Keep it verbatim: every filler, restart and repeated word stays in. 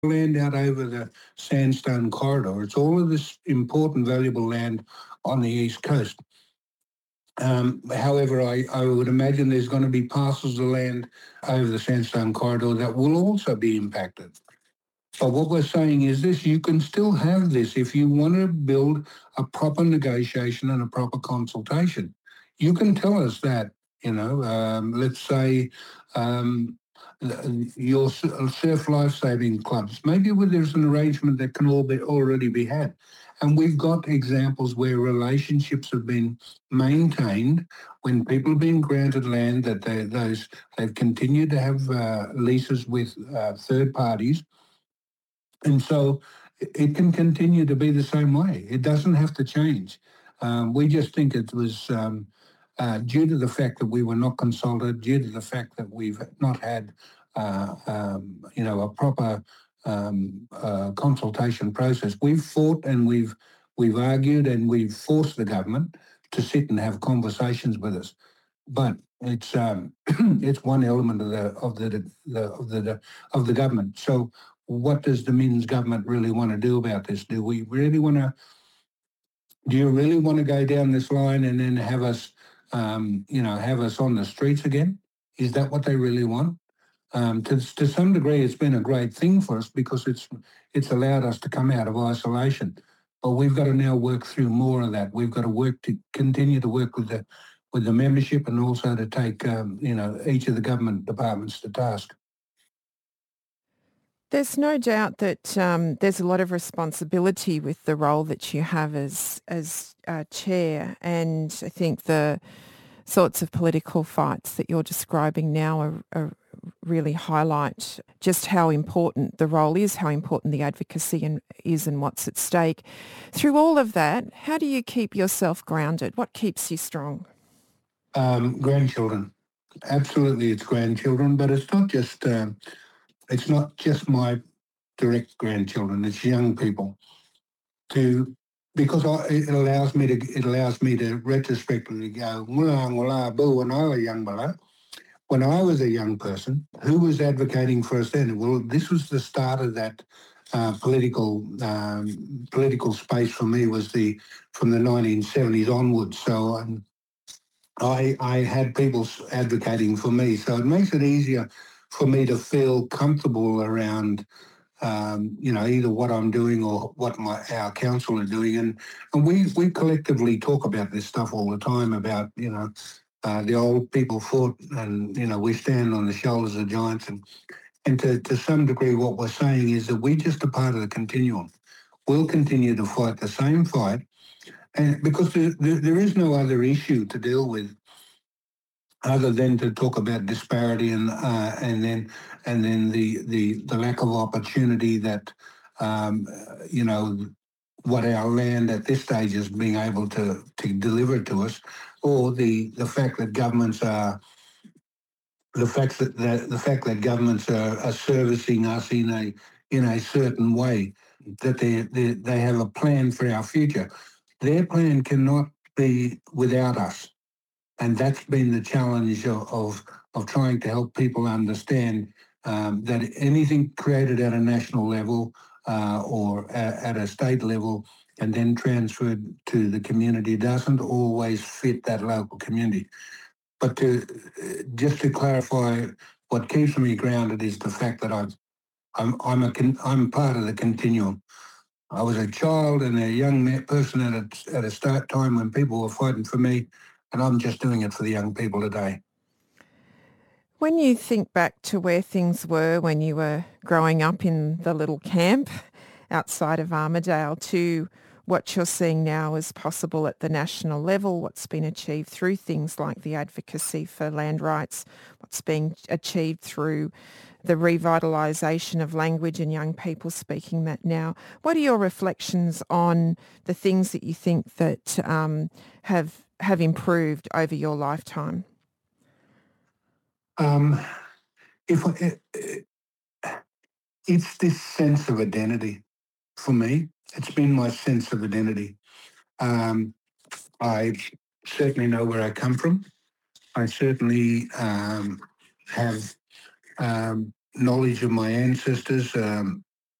land out over the Sandstone Corridor. It's all of this important, valuable land on the east coast. Um, however, I, I would imagine there's going to be parcels of land over the Sandstone Corridor that will also be impacted. But what we're saying is this: you can still have this if you want to build a proper negotiation and a proper consultation. You can tell us that, you know, um, let's say um, your surf life-saving clubs, maybe where there's an arrangement that can all be already be had. And we've got examples where relationships have been maintained when people have been granted land that they, those they've continued to have uh, leases with uh, third parties. And so it can continue to be the same way. It doesn't have to change. Um, we just think it was um, uh, due to the fact that we were not consulted, due to the fact that we've not had, uh, um, you know, a proper um, uh, consultation process. We've fought and we've we've argued and we've forced the government to sit and have conversations with us. But it's um, it's one element of the of the, the of the of the government. So what does the Minns government really want to do about this? Do we really want to? Do you really want to go down this line and then have us, um, you know, have us on the streets again? Is that what they really want? Um, to to some degree, it's been a great thing for us because it's it's allowed us to come out of isolation. But we've got to now work through more of that. We've got to work to continue to work with the with the membership and also to take um, you know each of the government departments to task. There's no doubt that um, there's a lot of responsibility with the role that you have as as uh, chair, and I think the sorts of political fights that you're describing now are, are really highlight just how important the role is, how important the advocacy and, is, and what's at stake. Through all of that, how do you keep yourself grounded? What keeps you strong? Um, grandchildren, absolutely, it's grandchildren, but it's not just um, it's not just my direct grandchildren. It's young people to because I, it allows me to it allows me to retrospectively go "Wula, wula, boo," when I was a young fella. When I was a young person, who was advocating for us then? Well, this was the start of that uh, political um, political space for me. Was the from the nineteen seventies onwards. So um, I I had people advocating for me. So it makes it easier for me to feel comfortable around um, you know, either what I'm doing or what my our council are doing. And and we we collectively talk about this stuff all the time about, you know, uh, the old people fought and, you know, we stand on the shoulders of giants. And, and to, to some degree, what we're saying is that we're just a part of the continuum. We'll continue to fight the same fight. And because there, there, there is no other issue to deal with other than to talk about disparity and uh, and then and then the, the the lack of opportunity that um, you know what our land at this stage is being able to to deliver to us, or the the fact that governments are the fact that the, the fact that governments are, are servicing us in a in a certain way, that they, they they have a plan for our future. Their plan cannot be without us. And that's been the challenge of, of, of trying to help people understand um, that anything created at a national level uh, or at, at a state level and then transferred to the community doesn't always fit that local community. But to just to clarify, what keeps me grounded is the fact that I've, I'm I'm a I'm part of the continuum. I was a child and a young person at a, at a start time when people were fighting for me, and I'm just doing it for the young people today. When you think back to where things were when you were growing up in the little camp outside of Armidale to what you're seeing now as possible at the national level, what's been achieved through things like the advocacy for land rights, what's being achieved through the revitalisation of language and young people speaking that now. What are your reflections on the things that you think that um, have have improved over your lifetime? Um, if it, it, it's this sense of identity for me. It's been my sense of identity. Um, I certainly know where I come from. I certainly um, have um, knowledge of my ancestors. Um,